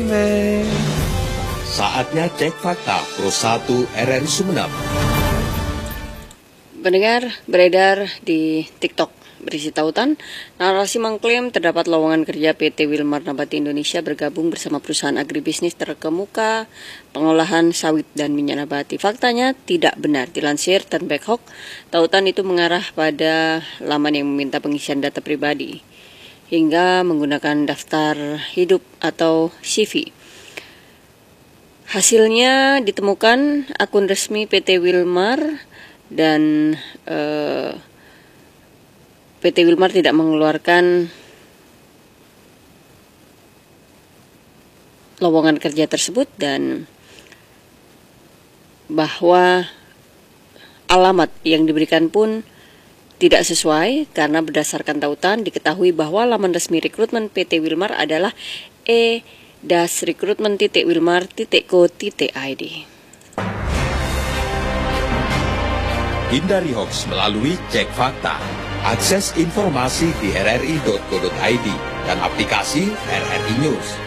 Mei. Saatnya cek fakta Pro 1 RRI Sumeneb. Pendengar, beredar di TikTok berisi tautan, narasi mengklaim terdapat lowongan kerja PT Wilmar Nabati Indonesia bergabung bersama perusahaan agribisnis terkemuka pengolahan sawit dan minyak nabati. Faktanya tidak benar. Dilansir Turnback Hawk, tautan itu mengarah pada laman yang meminta pengisian data pribadi hingga menggunakan daftar hidup atau CV. Hasilnya ditemukan akun resmi PT Wilmar dan PT Wilmar tidak mengeluarkan lowongan kerja tersebut dan bahwa alamat yang diberikan pun tidak sesuai karena berdasarkan tautan diketahui bahwa laman resmi rekrutmen PT Wilmar adalah e-recruitment.wilmar.co.id. Hindari hoax melalui cek fakta. Akses informasi di rri.co.id dan aplikasi RRI News.